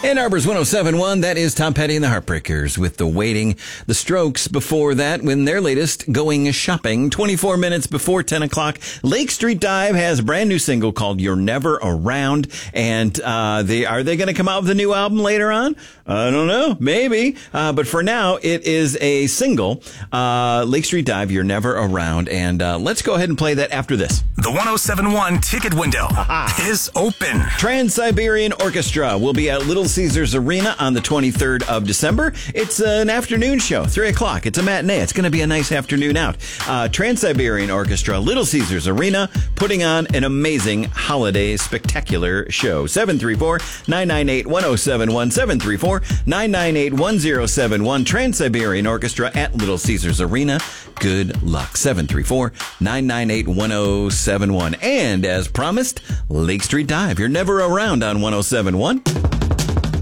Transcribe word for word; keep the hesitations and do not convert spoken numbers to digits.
Ann Arbor's one oh seven point one, that is Tom Petty and the Heartbreakers with The Waiting. The Strokes before that, when their latest, Going Shopping. twenty-four minutes before ten o'clock, Lake Street Dive has a brand new single called You're Never Around. And uh, they are they going to come out with a new album later on? I don't know. Maybe. Uh, but for now, it is a single. Uh, Lake Street Dive, You're Never Around. And uh, let's go ahead and play that after this. The one oh seven point one ticket window Aha. is open. Trans-Siberian Orchestra will be at Little Caesars Arena on the twenty-third of December. It's an afternoon show, three o'clock. It's a matinee. It's going to be a nice afternoon out. Uh, Trans-Siberian Orchestra, Little Caesars Arena, putting on an amazing holiday spectacular show. seven three four, nine nine eight, one oh seven one, seven three four, nine nine eight, one oh seven one. Trans-Siberian Orchestra at Little Caesars Arena. Good luck. seven three four, nine nine eight, one oh seven one. And as promised, Lake Street Dive. You're never around on one oh seven point one.